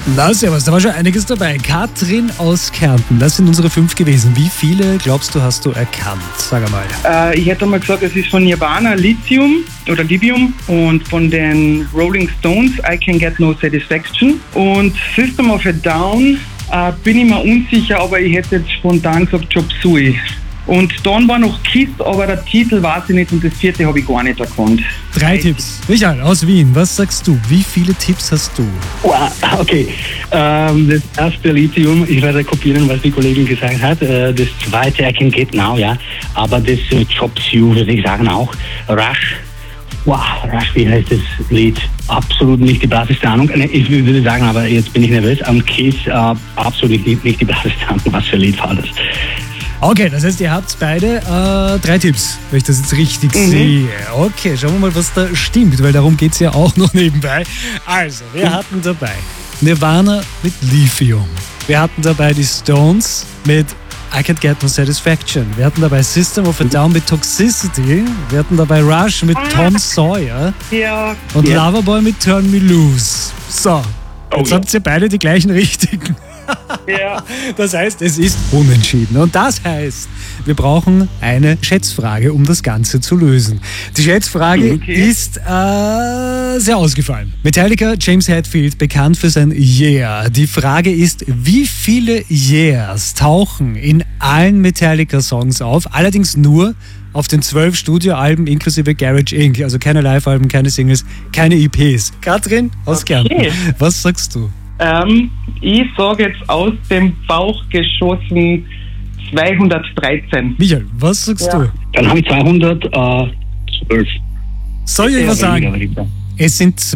Na, servus, da war schon einiges dabei. Katrin aus Kärnten, das sind unsere 5 gewesen. Wie viele, glaubst du, hast du erkannt? Sag einmal. Ich hätte mal gesagt, es ist von Nirvana Lithium oder Libium und von den Rolling Stones I Can Get No Satisfaction. Und System of a Down bin ich mir unsicher, aber ich hätte jetzt spontan gesagt Chop Suey. Und dann war noch Kiss, aber der Titel weiß ich nicht und das 4. habe ich gar nicht erkannt. 3 Tipps. Michael aus Wien, was sagst du? Wie viele Tipps hast du? Wow, okay. Das erste Lithium, ich werde kopieren, was die Kollegin gesagt hat. Das zweite, I Can Get Now, ja. Aber das Chop Suey, würde ich sagen auch. Rush. Wow, Rush, wie heißt das Lied? Absolut nicht die blasseste Ahnung. Ich würde sagen, aber jetzt bin ich nervös. Und Kiss, absolut nicht die blasseste Ahnung. Was für ein Lied war das? Okay, das heißt, ihr habt beide 3 Tipps, wenn ich das jetzt richtig sehe. Okay, schauen wir mal, was da stimmt, weil darum geht es ja auch noch nebenbei. Also, wir hatten dabei Nirvana mit Lithium. Wir hatten dabei die Stones mit I Can't Get No Satisfaction. Wir hatten dabei System of a Down mit Toxicity. Wir hatten dabei Rush mit Tom Sawyer. Ja. Und Loverboy mit Turn Me Loose. So, jetzt habt ihr beide die gleichen richtigen. Ja. Das heißt, es ist unentschieden. Und das heißt, wir brauchen eine Schätzfrage, um das Ganze zu lösen. Die Schätzfrage ist sehr ausgefallen. Metallica, James Hetfield, bekannt für sein Yeah. Die Frage ist, wie viele Yeahs tauchen in allen Metallica-Songs auf? Allerdings nur auf den 12 Studioalben inklusive Garage Inc. Also keine Live-Alben, keine Singles, keine EPs. Katrin aus Kärnten, was sagst du? Ich sage jetzt aus dem Bauch geschossen 213. Michael, was sagst du? Dann habe ich 212. Soll ich was sagen? Es sind